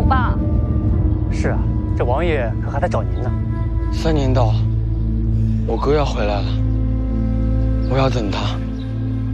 吧？ 是啊，这王爷可还在找您呢。 3年到，我哥要回来了，我要等他。